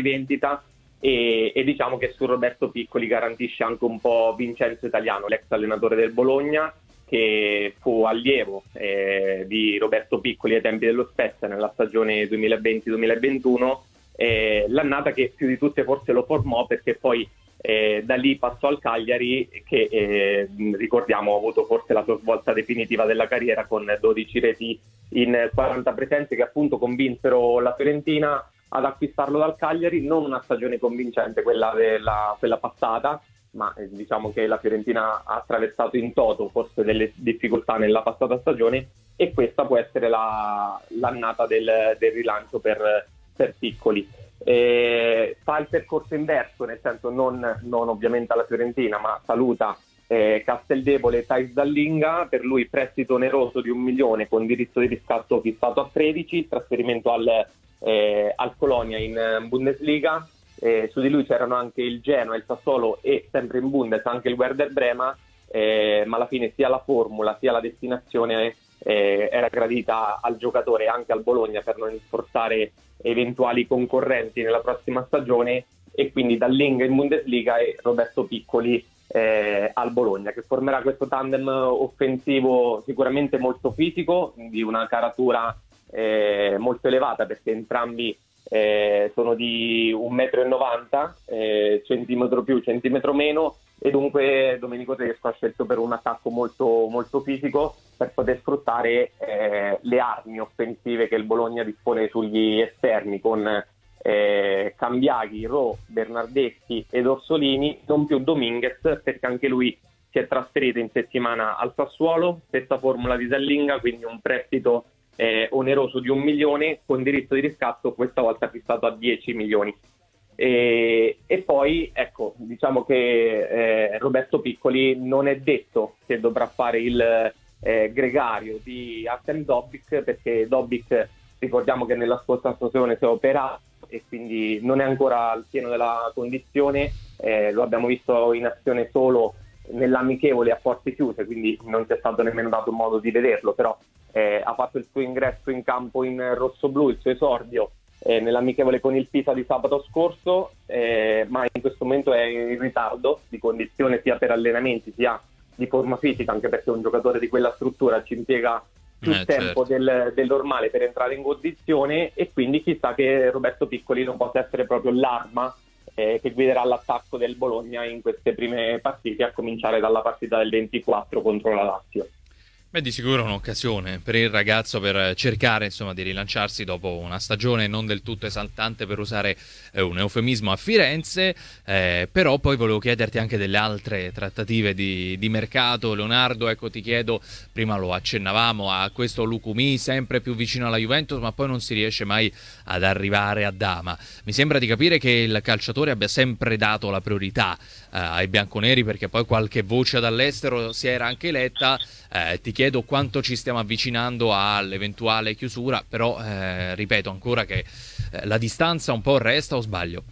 rivendita, e diciamo che su Roberto Piccoli garantisce anche un po' Vincenzo Italiano, l'ex allenatore del Bologna, che fu allievo di Roberto Piccoli ai tempi dello Spezia nella stagione 2020-2021, l'annata che più di tutte forse lo formò, perché poi da lì passò al Cagliari, che ricordiamo ha avuto forse la sua svolta definitiva della carriera con 12 reti in 40 presenze, che appunto convinsero la Fiorentina ad acquistarlo dal Cagliari. Non una stagione convincente quella passata, ma diciamo che la Fiorentina ha attraversato in toto forse delle difficoltà nella passata stagione, e questa può essere l'annata del rilancio per Piccoli. Fa il percorso inverso, nel senso non ovviamente alla Fiorentina, ma saluta Casteldebole e Thais Dallinga. Per lui prestito oneroso di 1 milione con diritto di riscatto fissato a 13, trasferimento al Colonia in Bundesliga. Su di lui c'erano anche il Genoa, il Sassuolo e sempre in Bundes anche il Werder Brema, ma alla fine sia la formula sia la destinazione era gradita al giocatore e anche al Bologna per non sforzare eventuali concorrenti nella prossima stagione, e quindi Dallinga in Bundesliga e Roberto Piccoli al Bologna, che formerà questo tandem offensivo sicuramente molto fisico, di una caratura molto elevata, perché entrambi sono di 1,90 m, centimetro più, centimetro meno, e dunque Domenico Tedesco ha scelto per un attacco molto, molto fisico, per poter sfruttare le armi offensive che il Bologna dispone sugli esterni, con Cambiaghi, Ro, Bernardeschi ed Orsolini, non più Dominguez, perché anche lui si è trasferito in settimana al Sassuolo. Stessa formula di Dallinga, quindi un prestito oneroso di 1 milione con diritto di riscatto, questa volta fissato a 10 milioni. E poi ecco, diciamo che Roberto Piccoli non è detto che dovrà fare il gregario di Artem Dobbik, perché Dobbik, ricordiamo che nella scorsa stagione si è operato e quindi non è ancora al pieno della condizione. Lo abbiamo visto in azione solo nell'amichevole a porte chiuse, quindi non c'è stato nemmeno dato modo di vederlo, però ha fatto il suo ingresso in campo in rossoblu, il suo esordio nell'amichevole con il Pisa di sabato scorso, ma in questo momento è in ritardo di condizione sia per allenamenti sia di forma fisica, anche perché un giocatore di quella struttura ci impiega più tempo del normale per entrare in condizione, e quindi chissà che Roberto Piccoli non possa essere proprio l'arma che guiderà l'attacco del Bologna in queste prime partite, a cominciare dalla partita del 24 contro la Lazio. Beh, di sicuro è un'occasione per il ragazzo per cercare, insomma, di rilanciarsi dopo una stagione non del tutto esaltante, per usare un eufemismo, a Firenze. Però poi volevo chiederti anche delle altre trattative di mercato. Leonardo, ecco, ti chiedo, prima lo accennavamo a questo Lucumí sempre più vicino alla Juventus, ma poi non si riesce mai ad arrivare a Dama. Mi sembra di capire che il calciatore abbia sempre dato la priorità ai bianconeri, perché poi qualche voce dall'estero si era anche letta. Ti chiedo quanto ci stiamo avvicinando all'eventuale chiusura, però ripeto ancora che la distanza un po' resta, o sbaglio?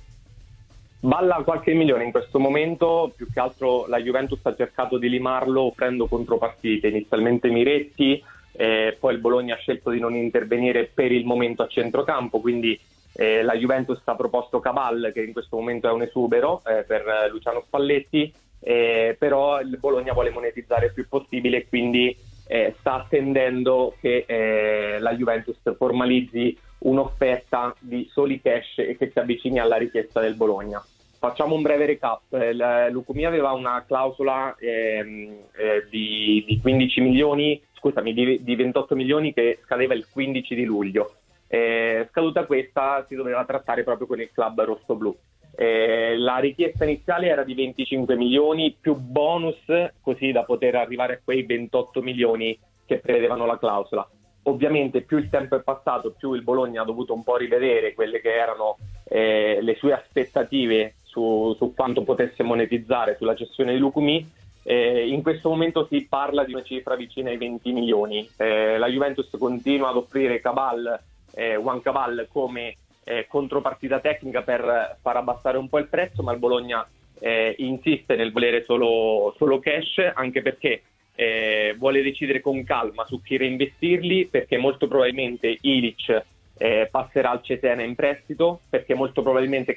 Balla qualche milione in questo momento, più che altro la Juventus ha cercato di limarlo offrendo contropartite, inizialmente Miretti, poi il Bologna ha scelto di non intervenire per il momento a centrocampo, quindi la Juventus ha proposto Cabal, che in questo momento è un esubero per Luciano Spalletti, però il Bologna vuole monetizzare il più possibile, quindi sta attendendo che la Juventus formalizzi un'offerta di soli cash e che si avvicini alla richiesta del Bologna. Facciamo un breve recap. Lucumí aveva una clausola di 15 milioni, scusami, di 28 milioni, che scadeva il 15 di luglio. Scaduta questa, si doveva trattare proprio con il club rossoblu. La richiesta iniziale era di 25 milioni più bonus, così da poter arrivare a quei 28 milioni che prevedevano la clausola. Ovviamente più il tempo è passato, più il Bologna ha dovuto un po' rivedere quelle che erano le sue aspettative su quanto potesse monetizzare sulla cessione di Lucumí. In questo momento si parla di una cifra vicina ai 20 milioni. La Juventus continua ad offrire Juan Cabal come contropartita tecnica per far abbassare un po' il prezzo, ma il Bologna insiste nel volere solo cash, anche perché vuole decidere con calma su chi reinvestirli, perché molto probabilmente Ilic passerà al Cesena in prestito, perché molto probabilmente